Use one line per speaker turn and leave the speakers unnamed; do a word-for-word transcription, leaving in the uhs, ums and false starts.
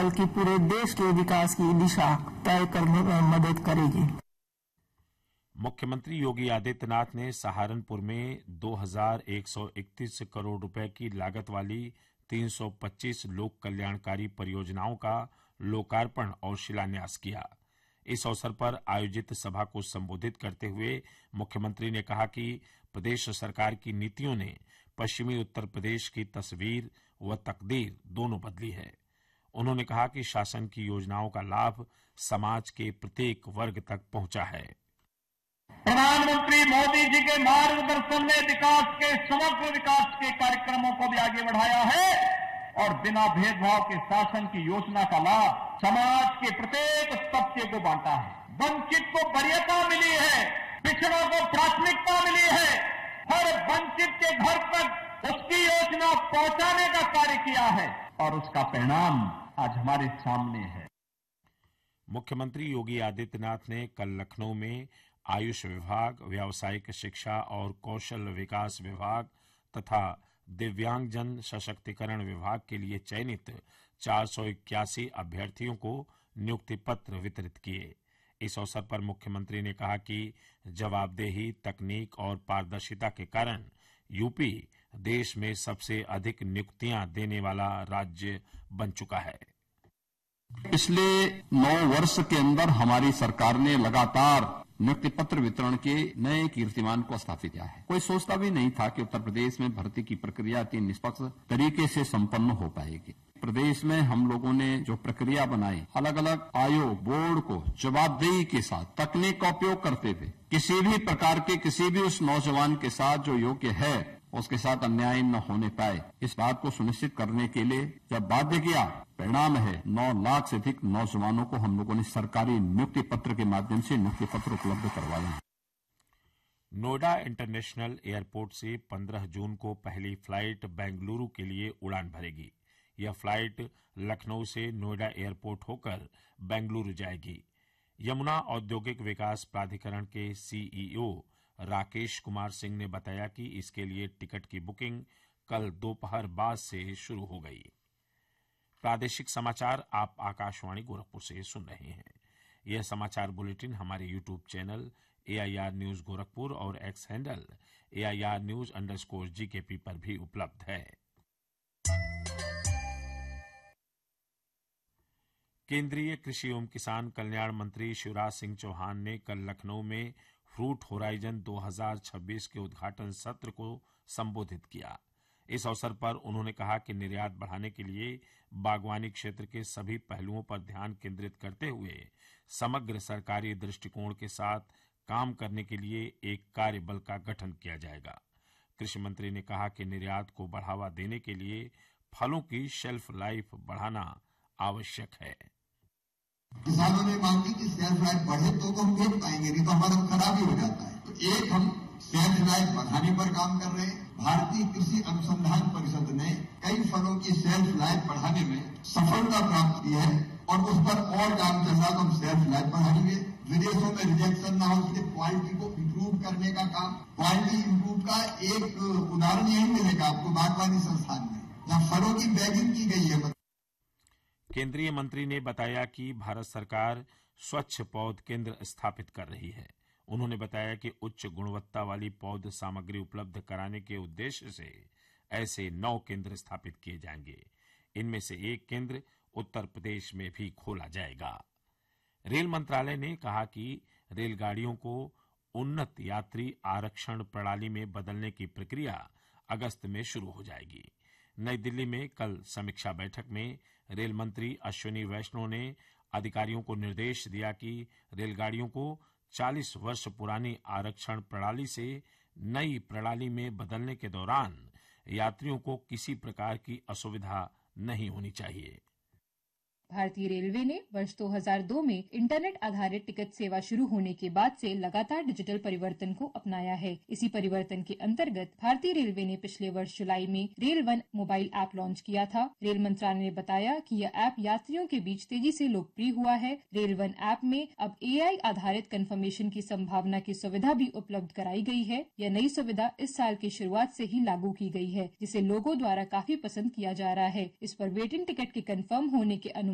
बल्कि पूरे देश के विकास की दिशा तय करने में मदद करेगी।
मुख्यमंत्री योगी आदित्यनाथ ने सहारनपुर में दो हज़ार एक सौ इकतीस करोड़ रुपए की लागत वाली तीन सौ पच्चीस लोक कल्याणकारी परियोजनाओं का लोकार्पण और शिलान्यास किया। इस अवसर पर आयोजित सभा को संबोधित करते हुए मुख्यमंत्री ने कहा कि प्रदेश सरकार की नीतियों ने पश्चिमी उत्तर प्रदेश की तस्वीर व तकदीर दोनों बदली है। उन्होंने कहा कि शासन की योजनाओं का लाभ समाज के प्रत्येक वर्ग तक पहुंचा है।
प्रधानमंत्री मोदी जी के मार्गदर्शन में विकास के समग्र विकास के कार्यक्रमों को भी आगे बढ़ाया है और बिना भेदभाव के शासन की योजना का लाभ समाज के प्रत्येक तबके को बांटा है। वंचित को वरीयता मिली है, पिछड़ों को प्राथमिकता मिली है, हर वंचित के घर तक उसकी योजना पहुंचाने का कार्य किया है और उसका परिणाम आज हमारे सामने है।
मुख्यमंत्री योगी आदित्यनाथ ने कल लखनऊ में आयुष विभाग, व्यावसायिक शिक्षा और कौशल विकास विभाग तथा दिव्यांगजन सशक्तिकरण विभाग के लिए चयनित चार सौ इक्यासी अभ्यर्थियों को नियुक्ति पत्र वितरित किए। इस अवसर पर मुख्यमंत्री ने कहा कि जवाबदेही, तकनीक और पारदर्शिता के कारण यूपी देश में सबसे अधिक नियुक्तियां देने वाला राज्य बन चुका है।
पिछले नौ वर्ष के अंदर हमारी सरकार ने लगातार नियुक्ति पत्र वितरण के नए कीर्तिमान को स्थापित किया है। कोई सोचता भी नहीं था कि उत्तर प्रदेश में भर्ती की प्रक्रिया इतनी निष्पक्ष तरीके से संपन्न हो पाएगी। प्रदेश में हम लोगों ने जो प्रक्रिया बनाई, अलग अलग आयोग, बोर्ड को जवाबदेही के साथ तकनीक का उपयोग करते हुए किसी भी प्रकार के किसी भी उस नौजवान के साथ जो योग्य है उसके साथ अन्याय न होने पाए, इस बात को सुनिश्चित करने के लिए जब बाध्य किया, परिणाम है नौ लाख से अधिक नौजवानों को हम लोगों ने सरकारी नियुक्ति पत्र के माध्यम से नियुक्ति पत्र उपलब्ध करवाया।
नोएडा इंटरनेशनल एयरपोर्ट से पंद्रह जून को पहली फ्लाइट बेंगलुरु के लिए उड़ान भरेगी। यह फ्लाइट लखनऊ से नोएडा एयरपोर्ट होकर बेंगलुरु जाएगी। यमुना औद्योगिक विकास प्राधिकरण के सीईओ राकेश कुमार सिंह ने बताया कि इसके लिए टिकट की बुकिंग कल दोपहर बाद से शुरू हो गई। प्रादेशिक समाचार आप आकाशवाणी गोरखपुर से सुन रहे हैं। यह समाचार बुलेटिन हमारे YouTube channel AIR news Gorakhpur और x handle AIR news underscore GKP पर भी उपलब्ध है। केंद्रीय कृषि एवं किसान कल्याण मंत्री शिवराज सिंह चौहान ने कल लखनऊ में फ्रूट होराइजन दो हज़ार छब्बीस के उद्घाटन सत्र को संबोधित किया। इस अवसर पर उन्होंने कहा कि निर्यात बढ़ाने के लिए बागवानी क्षेत्र के सभी पहलुओं पर ध्यान केंद्रित करते हुए समग्र सरकारी दृष्टिकोण के साथ काम करने के लिए एक कार्य बल का गठन किया जाएगा। कृषि मंत्री ने कहा कि निर्यात को बढ़ावा देने के लिए फलों की शेल्फ लाइफ बढ़ाना आवश्यक है।
किसानों ने मांग की कि शेल्फ लाइफ बढ़े तो, तो हम बेच पाएंगे, नहीं तो हमारा खराब ही हो जाता है। तो एक हम शेल्फ लाइफ बढ़ाने पर काम कर रहे हैं। भारतीय कृषि अनुसंधान परिषद ने कई फलों की शेल्फ लाइफ बढ़ाने में सफलता प्राप्त की है और उस पर और काम चल रहा है। तो हम शेल्फ लाइफ बढ़ाएंगे, विदेशों में रिजेक्शन ना हो, उसके क्वालिटी को इम्प्रूव करने का काम। क्वालिटी इम्प्रूव का एक उदाहरण यही मिलेगा आपको बागवानी संस्थान में, जहाँ फलों की बैगिंग की गई है।
केंद्रीय मंत्री ने बताया कि भारत सरकार स्वच्छ पौध केंद्र स्थापित कर रही है। उन्होंने बताया कि उच्च गुणवत्ता वाली पौध सामग्री उपलब्ध कराने के उद्देश्य से ऐसे नौ केंद्र स्थापित किए जाएंगे। इनमें से एक केंद्र उत्तर प्रदेश में भी खोला जाएगा। रेल मंत्रालय ने कहा कि रेलगाड़ियों को उन्नत यात्री आरक्षण प्रणाली में बदलने की प्रक्रिया अगस्त में शुरू हो जाएगी। नई दिल्ली में कल समीक्षा बैठक में रेल मंत्री अश्विनी वैष्णव ने अधिकारियों को निर्देश दिया कि रेलगाड़ियों को चालीस वर्ष पुरानी आरक्षण प्रणाली से नई प्रणाली में बदलने के दौरान यात्रियों को किसी प्रकार की असुविधा नहीं होनी चाहिए।
भारतीय रेलवे ने वर्ष दो हज़ार दो में इंटरनेट आधारित टिकट सेवा शुरू होने के बाद से लगातार डिजिटल परिवर्तन को अपनाया है। इसी परिवर्तन के अंतर्गत भारतीय रेलवे ने पिछले वर्ष जुलाई में rail one mobile app launch किया था। रेल मंत्रालय ने बताया कि यह ऐप यात्रियों के बीच तेजी से लोकप्रिय हुआ है। रेल वन ऐप में अब एआई आधारित कंफर्मेशन की संभावना की सुविधा भी उपलब्ध कराई गई है। यह नई सुविधा इस साल की शुरुआत से ही लागू की गई है, जिसे लोगों द्वारा काफी पसंद किया जा रहा है। इस पर वेटिंग टिकट के कंफर्म होने के